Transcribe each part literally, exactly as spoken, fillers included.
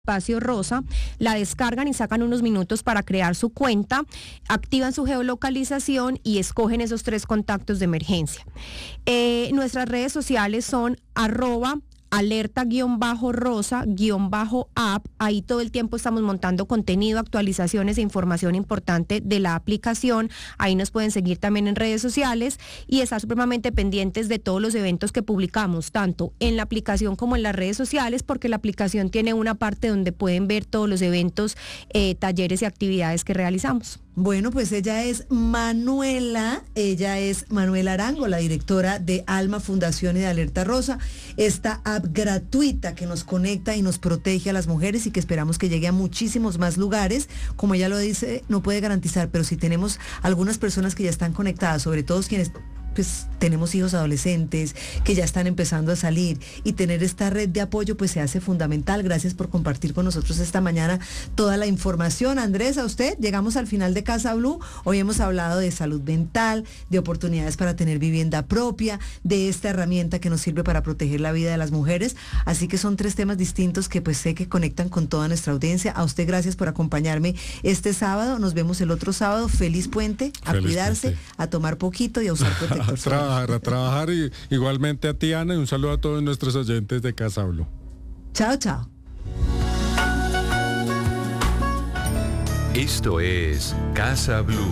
Espacio Rosa, la descargan y sacan unos minutos para crear su cuenta, activan su geolocalización y escogen esos tres contactos de emergencia. Eh, nuestras redes sociales son arroba alerta-rosa-app. Ahí todo el tiempo estamos montando contenido, actualizaciones e información importante de la aplicación. Ahí nos pueden seguir también en redes sociales y estar supremamente pendientes de todos los eventos que publicamos, tanto en la aplicación como en las redes sociales, porque la aplicación tiene una parte donde pueden ver todos los eventos, eh, talleres y actividades que realizamos. Bueno, pues ella es Manuela, ella es Manuela Arango, la directora de Alma Fundación y de Alerta Rosa, esta app gratuita que nos conecta y nos protege a las mujeres y que esperamos que llegue a muchísimos más lugares. Como ella lo dice, no puede garantizar, pero si tenemos algunas personas que ya están conectadas, sobre todo quienes pues tenemos hijos adolescentes que ya están empezando a salir, y tener esta red de apoyo pues se hace fundamental. Gracias por compartir con nosotros esta mañana toda la información. Andrés, a usted, llegamos al final de Casa Blue. Hoy hemos hablado de salud mental, de oportunidades para tener vivienda propia, de esta herramienta que nos sirve para proteger la vida de las mujeres, así que son tres temas distintos que pues sé que conectan con toda nuestra audiencia. A usted gracias por acompañarme este sábado, nos vemos el otro sábado. Feliz puente, a Feliz cuidarse, puente. A tomar poquito y a usar protector. A trabajar, a trabajar, y igualmente a ti, Ana, y un saludo a todos nuestros oyentes de Casa Blue. Chao, chao. Esto es Casa Blue.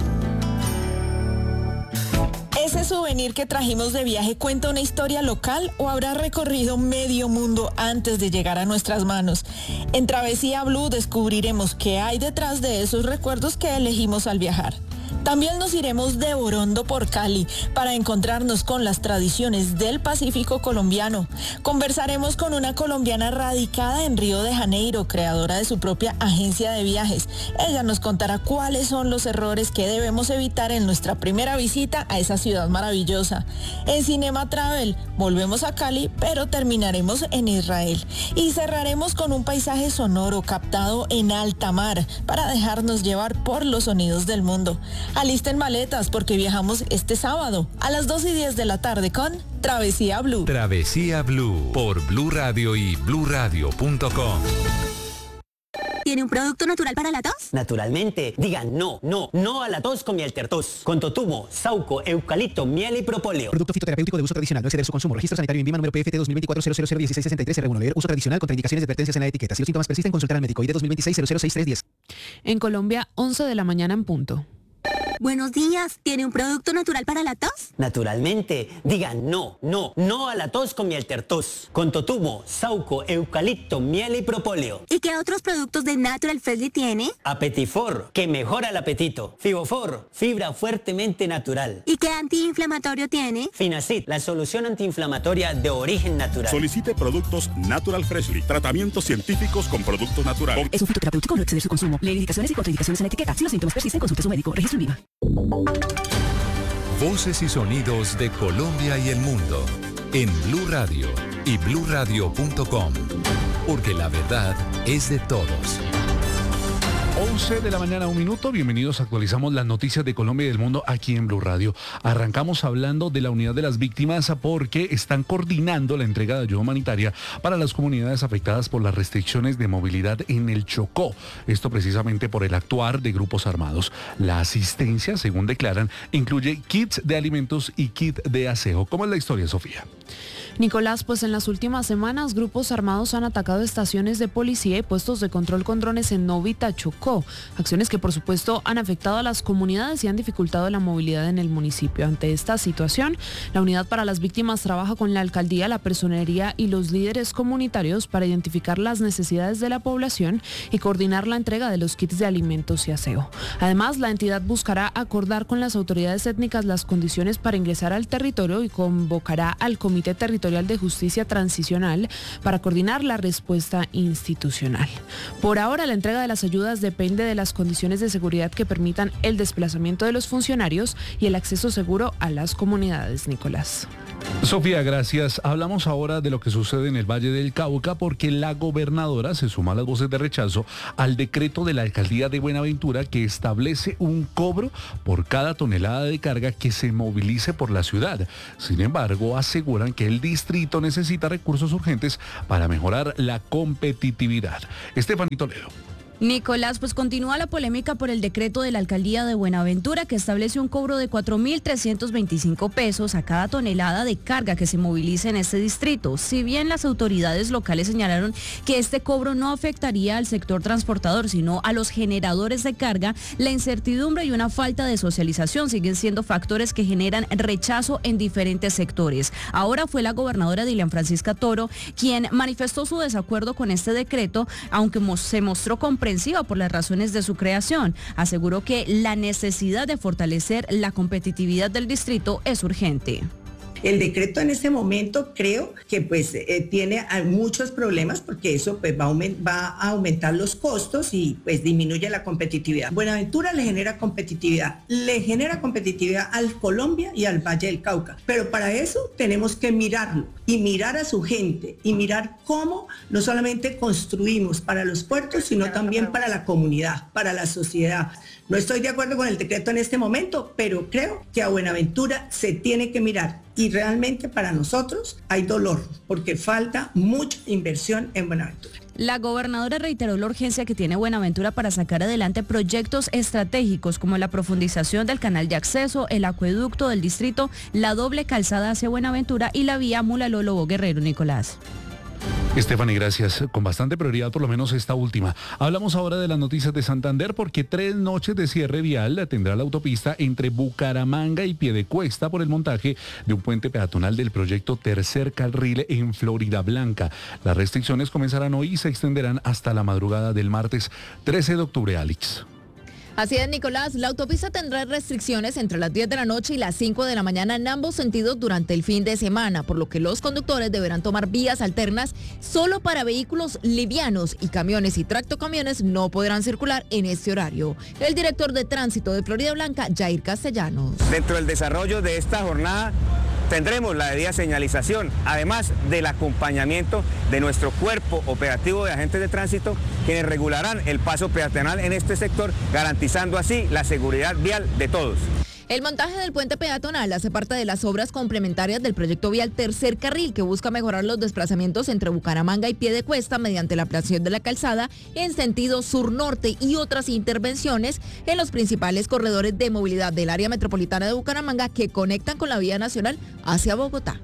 ¿Ese souvenir que trajimos de viaje cuenta una historia local o habrá recorrido medio mundo antes de llegar a nuestras manos? En Travesía Blue descubriremos qué hay detrás de esos recuerdos que elegimos al viajar. También nos iremos de Orondo por Cali para encontrarnos con las tradiciones del Pacífico colombiano. Conversaremos con una colombiana radicada en Río de Janeiro, creadora de su propia agencia de viajes. Ella nos contará cuáles son los errores que debemos evitar en nuestra primera visita a esa ciudad maravillosa. En Cinema Travel volvemos a Cali, pero terminaremos en Israel. Y cerraremos con un paisaje sonoro captado en alta mar para dejarnos llevar por los sonidos del mundo. Alisten maletas porque viajamos este sábado a las dos y diez de la tarde con Travesía Blue. Travesía Blue por Blue Radio y blue radio punto com. ¿Tiene un producto natural para la tos? Naturalmente. Digan no, no, no a la tos con miel tertos. Con totumo, sauco, eucalipto, miel y propóleo. Producto fitoterapéutico de uso tradicional. No exceder su consumo. Registro sanitario INVIMA número P F T dos mil veinticuatro cero cero cero dieciséis sesenta y tres R uno. Leer uso tradicional. Contraindicaciones y advertencias en la etiqueta. Si los síntomas persisten, consultar al médico. I D dos mil veintiséis cero cero seis tres diez. En Colombia, once de la mañana en punto. Buenos días, ¿tiene un producto natural para la tos? Naturalmente. Digan no, no, no a la tos con miel tertos. Con totumo, sauco, eucalipto, miel y propóleo. ¿Y qué otros productos de Natural Freshly tiene? Apetifor, que mejora el apetito. Fibofor, fibra fuertemente natural. ¿Y qué antiinflamatorio tiene? Finacid, la solución antiinflamatoria de origen natural. Solicite productos Natural Freshly. Tratamientos científicos con productos naturales. Es un fitoterapéutico, no exceder su consumo. Leer indicaciones y contraindicaciones en la etiqueta. Si los síntomas persisten, consulte a su médico. Registro INVIMA. Voces y sonidos de Colombia y el mundo en Blue Radio y blue radio punto com, porque la verdad es de todos. once de la mañana, un minuto. Bienvenidos, actualizamos las noticias de Colombia y del mundo aquí en Blue Radio. Arrancamos hablando de la unidad de las víctimas porque están coordinando la entrega de ayuda humanitaria para las comunidades afectadas por las restricciones de movilidad en el Chocó. Esto precisamente por el actuar de grupos armados. La asistencia, según declaran, incluye kits de alimentos y kit de aseo. ¿Cómo es la historia, Sofía? Nicolás, pues en las últimas semanas grupos armados han atacado estaciones de policía y puestos de control con drones en Novita, Chocó. Acciones que por supuesto han afectado a las comunidades y han dificultado la movilidad en el municipio. Ante esta situación, la Unidad para las Víctimas trabaja con la alcaldía, la personería y los líderes comunitarios para identificar las necesidades de la población y coordinar la entrega de los kits de alimentos y aseo. Además, la entidad buscará acordar con las autoridades étnicas las condiciones para ingresar al territorio y convocará al Comité Territorial de Justicia Transicional para coordinar la respuesta institucional. Por ahora, la entrega de las ayudas depende de las condiciones de seguridad que permitan el desplazamiento de los funcionarios y el acceso seguro a las comunidades, Nicolás. Sofía, gracias. Hablamos ahora de lo que sucede en el Valle del Cauca porque la gobernadora se suma a las voces de rechazo al decreto de la alcaldía de Buenaventura que establece un cobro por cada tonelada de carga que se movilice por la ciudad. Sin embargo, aseguran que el distrito necesita recursos urgentes para mejorar la competitividad. Estefanía Toledo. Nicolás, pues continúa la polémica por el decreto de la alcaldía de Buenaventura que establece un cobro de cuatro mil trescientos veinticinco pesos a cada tonelada de carga que se movilice en este distrito. Si bien las autoridades locales señalaron que este cobro no afectaría al sector transportador, sino a los generadores de carga, la incertidumbre y una falta de socialización siguen siendo factores que generan rechazo en diferentes sectores. Ahora fue la gobernadora Dilian Francisca Toro quien manifestó su desacuerdo con este decreto, aunque se mostró comprensiva por las razones de su creación. Aseguró que la necesidad de fortalecer la competitividad del distrito es urgente. El decreto en este momento creo que pues eh, tiene muchos problemas porque eso pues va a, aument- va a aumentar los costos y pues disminuye la competitividad. Buenaventura le genera competitividad, le genera competitividad al Colombia y al Valle del Cauca, pero para eso tenemos que mirarlo y mirar a su gente y mirar cómo no solamente construimos para los puertos, sino también para la comunidad, para la sociedad. No estoy de acuerdo con el decreto en este momento, pero creo que a Buenaventura se tiene que mirar y realmente para nosotros hay dolor porque falta mucha inversión en Buenaventura. La gobernadora reiteró la urgencia que tiene Buenaventura para sacar adelante proyectos estratégicos como la profundización del canal de acceso, el acueducto del distrito, la doble calzada hacia Buenaventura y la vía Mulaló-Lobo Guerrero. Nicolás. Estefany, gracias. Con bastante prioridad, por lo menos esta última. Hablamos ahora de las noticias de Santander porque tres noches de cierre vial tendrá la autopista entre Bucaramanga y Piedecuesta por el montaje de un puente peatonal del proyecto Tercer Carril en Florida Blanca. Las restricciones comenzarán hoy y se extenderán hasta la madrugada del martes trece de octubre, Alex. Así es, Nicolás. La autopista tendrá restricciones entre las diez de la noche y las cinco de la mañana en ambos sentidos durante el fin de semana, por lo que los conductores deberán tomar vías alternas solo para vehículos livianos y camiones y tractocamiones no podrán circular en este horario. El director de tránsito de Florida Blanca, Jair Castellanos. Dentro del desarrollo de esta jornada tendremos la debida señalización, además del acompañamiento de nuestro cuerpo operativo de agentes de tránsito, quienes regularán el paso peatonal en este sector, garantizando así la seguridad vial de todos. El montaje del puente peatonal hace parte de las obras complementarias del proyecto vial Tercer Carril, que busca mejorar los desplazamientos entre Bucaramanga y Piedecuesta mediante la ampliación de la calzada en sentido sur-norte y otras intervenciones en los principales corredores de movilidad del área metropolitana de Bucaramanga que conectan con la vía nacional hacia Bogotá.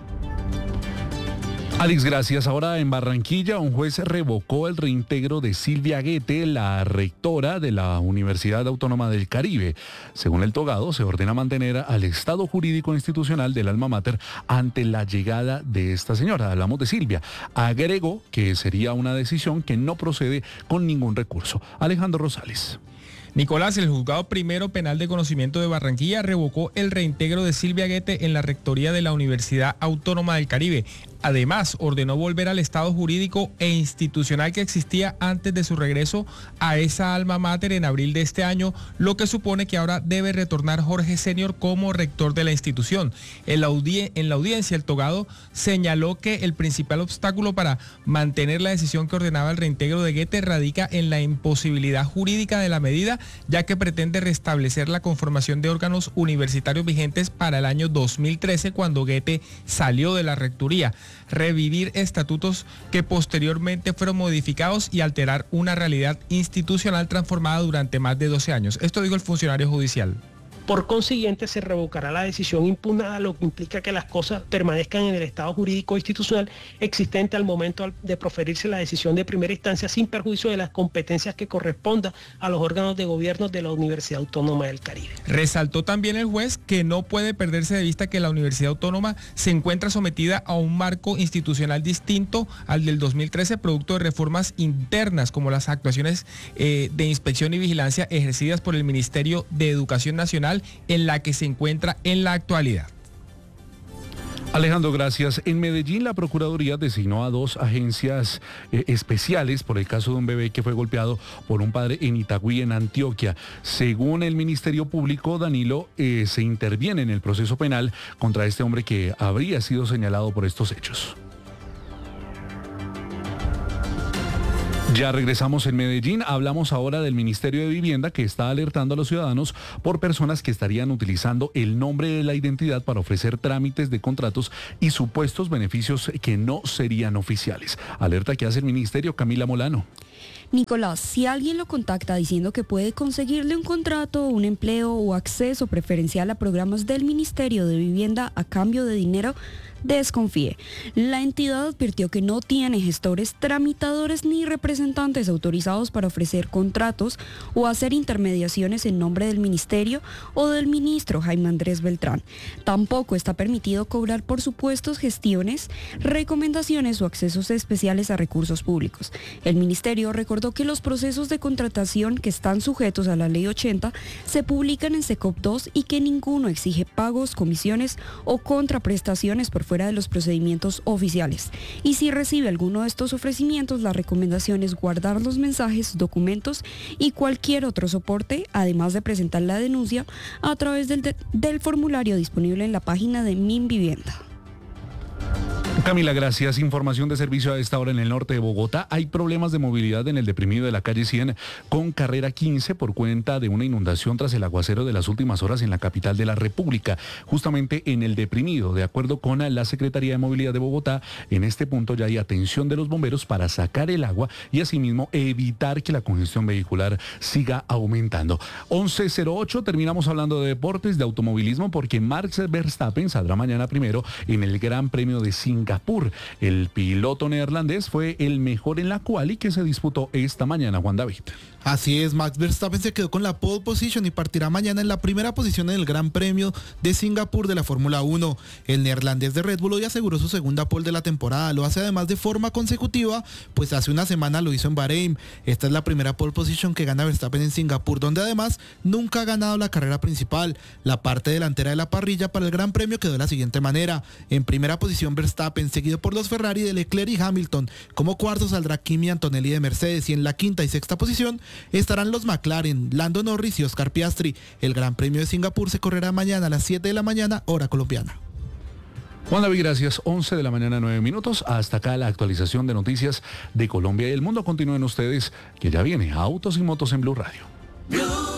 Alex, gracias. Ahora en Barranquilla, un juez revocó el reintegro de Silvia Guete, la rectora de la Universidad Autónoma del Caribe. Según el togado, se ordena mantener al estado jurídico institucional del alma mater ante la llegada de esta señora. Hablamos de Silvia. Agregó que sería una decisión que no procede con ningún recurso. Alejandro Rosales. Nicolás, el juzgado primero penal de conocimiento de Barranquilla revocó el reintegro de Silvia Guete en la rectoría de la Universidad Autónoma del Caribe. Además, ordenó volver al estado jurídico e institucional que existía antes de su regreso a esa alma mater en abril de este año, lo que supone que ahora debe retornar Jorge Senior como rector de la institución. En la, audien- en la audiencia, el togado señaló que el principal obstáculo para mantener la decisión que ordenaba el reintegro de Guete radica en la imposibilidad jurídica de la medida, ya que pretende restablecer la conformación de órganos universitarios vigentes para el año dos mil trece, cuando Guete salió de la rectoría, revivir estatutos que posteriormente fueron modificados y alterar una realidad institucional transformada durante más de doce años. Esto dijo el funcionario judicial. Por consiguiente, se revocará la decisión impugnada, lo que implica que las cosas permanezcan en el estado jurídico institucional existente al momento de proferirse la decisión de primera instancia, sin perjuicio de las competencias que correspondan a los órganos de gobierno de la Universidad Autónoma del Caribe. Resaltó también el juez que no puede perderse de vista que la Universidad Autónoma se encuentra sometida a un marco institucional distinto al del dos mil trece, producto de reformas internas como las actuaciones eh, de inspección y vigilancia ejercidas por el Ministerio de Educación Nacional, en la que se encuentra en la actualidad. Alejandro, gracias. En Medellín, la Procuraduría designó a dos agencias eh, especiales por el caso de un bebé que fue golpeado por un padre en Itagüí, en Antioquia. Según el Ministerio Público, Danilo, eh, se interviene en el proceso penal contra este hombre que habría sido señalado por estos hechos. Ya regresamos en Medellín, hablamos ahora del Ministerio de Vivienda que está alertando a los ciudadanos por personas que estarían utilizando el nombre de la identidad para ofrecer trámites de contratos y supuestos beneficios que no serían oficiales. Alerta que hace el Ministerio, Camila Molano. Nicolás, si alguien lo contacta diciendo que puede conseguirle un contrato, un empleo o acceso preferencial a programas del Ministerio de Vivienda a cambio de dinero, desconfíe. La entidad advirtió que no tiene gestores, tramitadores ni representantes autorizados para ofrecer contratos o hacer intermediaciones en nombre del ministerio o del ministro Jaime Andrés Beltrán. Tampoco está permitido cobrar por supuestos gestiones, recomendaciones o accesos especiales a recursos públicos. El ministerio recordó que los procesos de contratación que están sujetos a la Ley ochenta se publican en SECOP dos y que ninguno exige pagos, comisiones o contraprestaciones por fuera de los procedimientos oficiales. Y si recibe alguno de estos ofrecimientos, la recomendación es guardar los mensajes, documentos y cualquier otro soporte, además de presentar la denuncia a través del, de, del formulario disponible en la página de Minvivienda. Camila, gracias. Información de servicio a esta hora en el norte de Bogotá. Hay problemas de movilidad en el deprimido de la calle cien con carrera quince por cuenta de una inundación tras el aguacero de las últimas horas en la capital de la República, justamente en el deprimido. De acuerdo con la Secretaría de Movilidad de Bogotá, en este punto ya hay atención de los bomberos para sacar el agua y asimismo evitar que la congestión vehicular siga aumentando. once cero ocho, terminamos hablando de deportes, de automovilismo, porque Max Verstappen saldrá mañana primero en el Gran Premio de Singapur. El piloto neerlandés fue el mejor en la quali que se disputó esta mañana, Juan David. Así es, Max Verstappen se quedó con la pole position y partirá mañana en la primera posición en el Gran Premio de Singapur de la Fórmula uno. El neerlandés de Red Bull hoy aseguró su segunda pole de la temporada. Lo hace además de forma consecutiva, pues hace una semana lo hizo en Bahrein. Esta es la primera pole position que gana Verstappen en Singapur, donde además nunca ha ganado la carrera principal. La parte delantera de la parrilla para el Gran Premio quedó de la siguiente manera. En primera posición Verstappen, seguido por los Ferrari de Leclerc y Hamilton. Como cuarto saldrá Kimi Antonelli de Mercedes y en la quinta y sexta posición estarán los McLaren, Lando Norris y Oscar Piastri. El Gran Premio de Singapur se correrá mañana a las siete de la mañana, hora colombiana. Juan David, gracias. once de la mañana, nueve minutos. Hasta acá la actualización de noticias de Colombia y el mundo. Continúen ustedes, que ya viene Autos y Motos en Blue Radio.